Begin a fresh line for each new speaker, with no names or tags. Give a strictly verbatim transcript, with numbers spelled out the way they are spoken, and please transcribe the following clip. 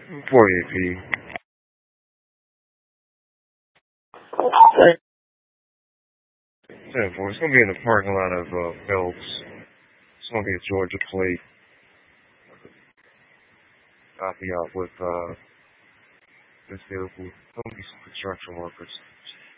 forty-eight P. ten four. It's gonna be in the parking lot of uh, Phelps. It's gonna be a Georgia plate. I'll be out with uh this vehicle. Gonna be some construction workers.